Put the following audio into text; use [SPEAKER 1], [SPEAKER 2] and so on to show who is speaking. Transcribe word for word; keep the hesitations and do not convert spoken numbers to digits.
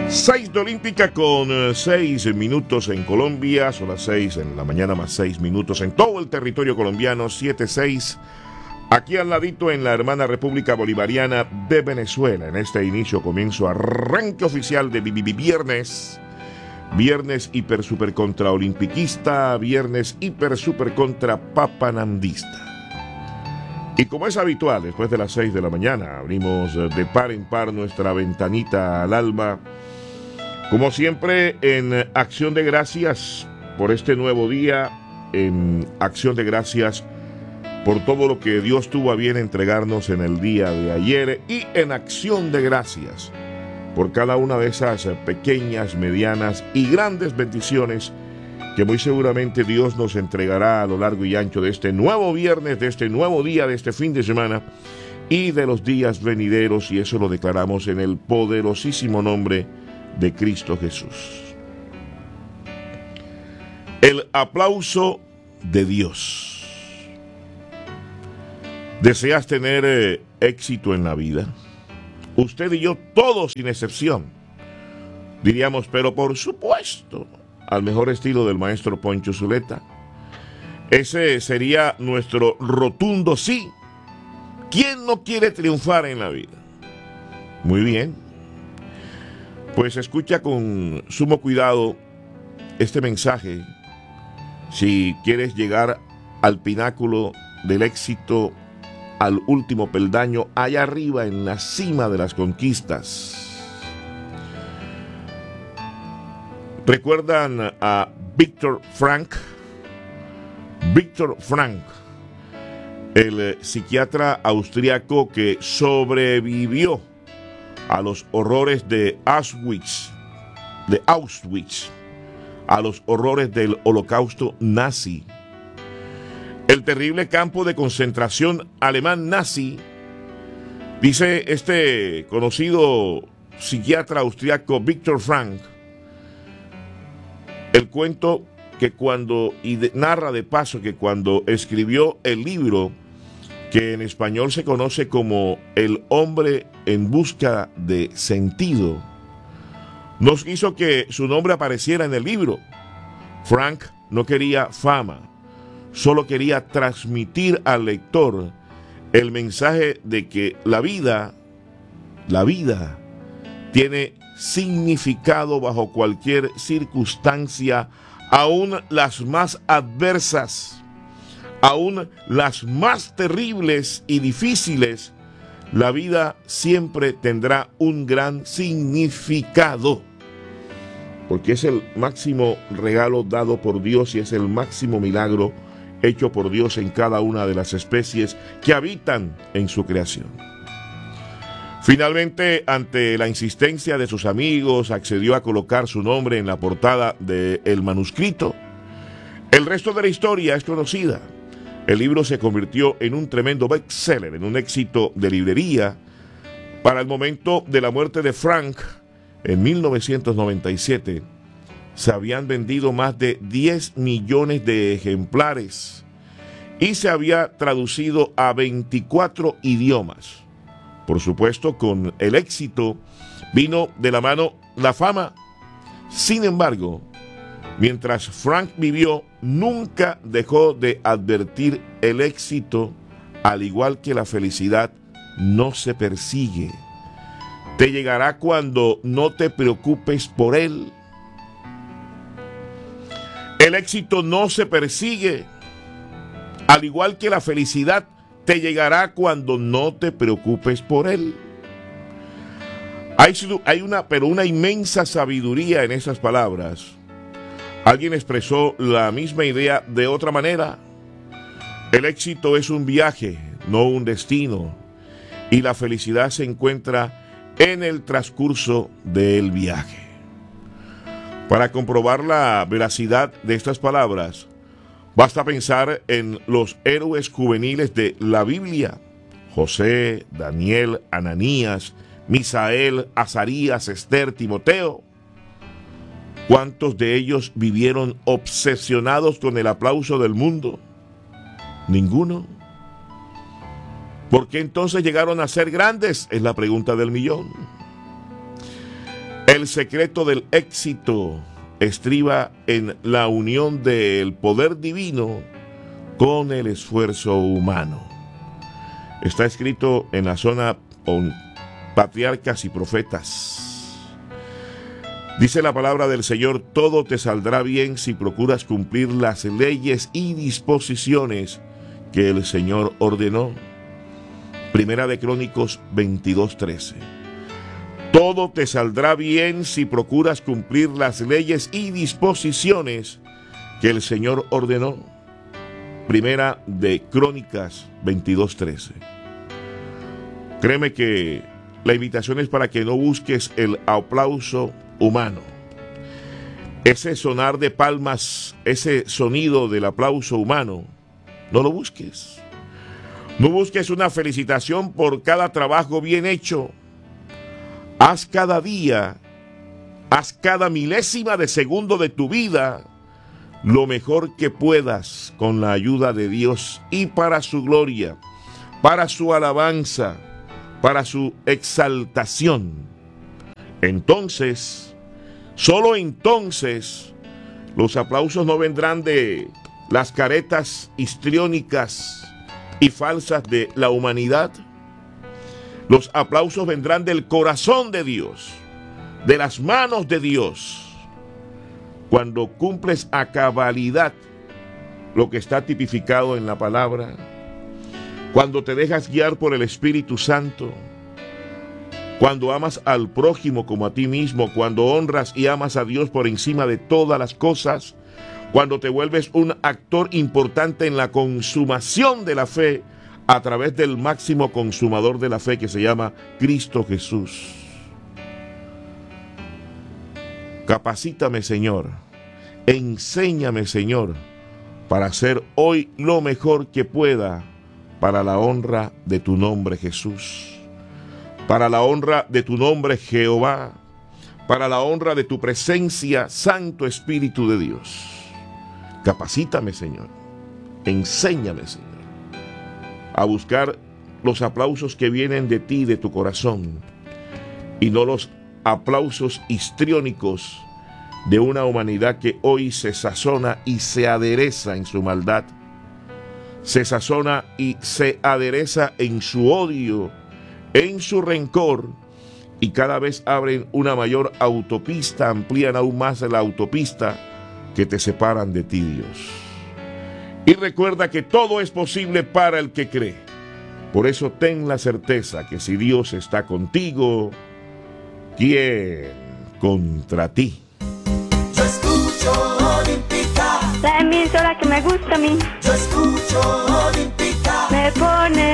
[SPEAKER 1] Seis de Olímpica con eh, seis minutos en Colombia, son las seis en la mañana más seis minutos en todo el territorio colombiano, siete seis, aquí al ladito en la hermana República Bolivariana de Venezuela. En este inicio, comienzo, arranque oficial de viernes, viernes hiper super contra olimpiquista, viernes hiper super contra papanandista. Y como es habitual, después de las seis de la mañana, abrimos de par en par nuestra ventanita al alma. Como siempre, en acción de gracias por este nuevo día, en acción de gracias por todo lo que Dios tuvo a bien entregarnos en el día de ayer, y en acción de gracias por cada una de esas pequeñas, medianas y grandes bendiciones que muy seguramente Dios nos entregará a lo largo y ancho de este nuevo viernes, de este nuevo día, de este fin de semana y de los días venideros, y eso lo declaramos en el poderosísimo nombre de Cristo Jesús. El aplauso de Dios. ¿Deseas tener eh, éxito en la vida? Usted y yo, todos sin excepción, diríamos, pero por supuesto, al mejor estilo del maestro Poncho Zuleta. Ese sería nuestro rotundo sí. ¿Quién no quiere triunfar en la vida? Muy bien. Pues escucha con sumo cuidado este mensaje si quieres llegar al pináculo del éxito, al último peldaño, allá arriba en la cima de las conquistas. ¿Recuerdan a Viktor Frankl? Viktor Frankl, el psiquiatra austriaco que sobrevivió a los horrores de Auschwitz, de Auschwitz, a los horrores del holocausto nazi. El terrible campo de concentración alemán nazi, dice este conocido psiquiatra austriaco Viktor Frankl, el cuento que cuando, y de, narra de paso que cuando escribió el libro que en español se conoce como El hombre en busca de sentido, nos hizo que su nombre apareciera en el libro. Frankl no quería fama, solo quería transmitir al lector el mensaje de que la vida, la vida tiene significado bajo cualquier circunstancia, aún las más adversas. Aún las más terribles y difíciles, la vida siempre tendrá un gran significado, porque es el máximo regalo dado por Dios y es el máximo milagro hecho por Dios en cada una de las especies que habitan en su creación. Finalmente, ante la insistencia de sus amigos, accedió a colocar su nombre en la portada del manuscrito. El resto de la historia es conocida. El libro se convirtió en un tremendo bestseller, en un éxito de librería. Para el momento de la muerte de Frankl, en mil novecientos noventa y siete, se habían vendido más de diez millones de ejemplares y se había traducido a veinticuatro idiomas. Por supuesto, con el éxito vino de la mano la fama. Sin embargo, mientras Frankl vivió, nunca dejó de advertir: el éxito, al igual que la felicidad, no se persigue. Te llegará cuando no te preocupes por él. El éxito no se persigue, al igual que la felicidad, te llegará cuando no te preocupes por él. Hay, hay una, pero una inmensa sabiduría en esas palabras. Alguien expresó la misma idea de otra manera. El éxito es un viaje, no un destino, y la felicidad se encuentra en el transcurso del viaje. Para comprobar la veracidad de estas palabras, basta pensar en los héroes juveniles de la Biblia: José, Daniel, Ananías, Misael, Azarías, Esther, Timoteo. ¿Cuántos de ellos vivieron obsesionados con el aplauso del mundo? Ninguno. ¿Por qué entonces llegaron a ser grandes? Es la pregunta del millón. El secreto del éxito estriba en la unión del poder divino con el esfuerzo humano. Está escrito en la zona on Patriarcas y Profetas. Dice la palabra del Señor: todo te saldrá bien si procuras cumplir las leyes y disposiciones que el Señor ordenó. Primera de Crónicos veintidós trece. Todo te saldrá bien si procuras cumplir las leyes y disposiciones que el Señor ordenó. Primera de Crónicas veintidós trece. Créeme que la invitación es para que no busques el aplauso humano. Ese sonar de palmas, ese sonido del aplauso humano, no lo busques. No busques una felicitación por cada trabajo bien hecho. Haz cada día, haz cada milésima de segundo de tu vida lo mejor que puedas con la ayuda de Dios y para su gloria, para su alabanza, para su exaltación. Entonces, solo entonces, los aplausos no vendrán de las caretas histriónicas y falsas de la humanidad. Los aplausos vendrán del corazón de Dios, de las manos de Dios, cuando cumples a cabalidad lo que está tipificado en la palabra, cuando te dejas guiar por el Espíritu Santo, cuando amas al prójimo como a ti mismo, cuando honras y amas a Dios por encima de todas las cosas, cuando te vuelves un actor importante en la consumación de la fe a través del máximo consumador de la fe que se llama Cristo Jesús. Capacítame, Señor, enséñame, Señor, para hacer hoy lo mejor que pueda para la honra de tu nombre, Jesús, para la honra de tu nombre, Jehová, para la honra de tu presencia, Santo Espíritu de Dios. Capacítame, Señor, enséñame, Señor, a buscar los aplausos que vienen de ti, de tu corazón, y no los aplausos histriónicos de una humanidad que hoy se sazona y se adereza en su maldad, se sazona y se adereza en su odio, en su rencor, y cada vez abren una mayor autopista, amplían aún más la autopista que te separan de ti, Dios. Y recuerda que todo es posible para el que cree. Por eso ten la certeza que si Dios está contigo, ¿quién contra ti?
[SPEAKER 2] Yo escucho Olímpica,
[SPEAKER 3] la emisora que me gusta a mí.
[SPEAKER 2] yo escucho Olímpica,
[SPEAKER 3] Me pone